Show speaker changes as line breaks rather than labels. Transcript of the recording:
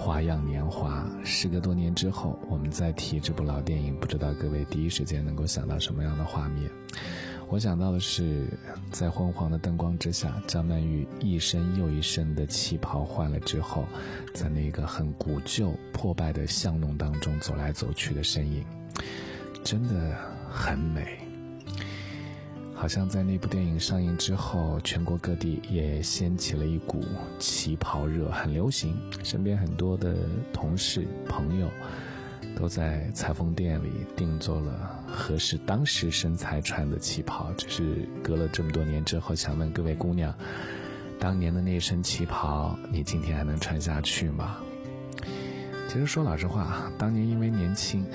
花样年华。时隔多年之后，我们再提这部老电影，不知道各位第一时间能够想到什么样的画面。我想到的是，在昏黄的灯光之下，张曼玉一身又一身的旗袍换了之后，在那个很古旧破败的巷弄当中走来走去的身影，真的很美。好像在那部电影上映之后，全国各地也掀起了一股旗袍热，很流行。身边很多的同事朋友都在裁缝店里定做了合适当时身材穿的旗袍。只是隔了这么多年之后，想问各位姑娘，当年的那身旗袍你今天还能穿下去吗？其实说老实话，当年因为年轻